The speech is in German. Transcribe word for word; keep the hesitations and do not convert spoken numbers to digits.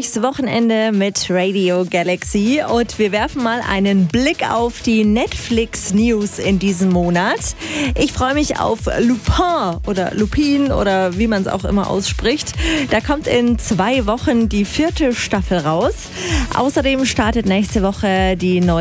durchs Wochenende mit Radio Galaxy und wir werfen mal einen Blick auf die Netflix-News in diesem Monat. Ich freue mich auf Lupin oder Lupin oder wie man es auch immer ausspricht. Da kommt in zwei Wochen die vierte Staffel raus. Außerdem startet nächste Woche die neue